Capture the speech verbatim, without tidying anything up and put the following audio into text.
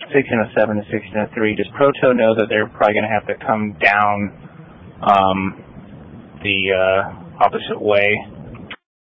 sixteen oh seven to sixteen oh three, does Proto know that they're probably going to have to come down um, the uh, opposite way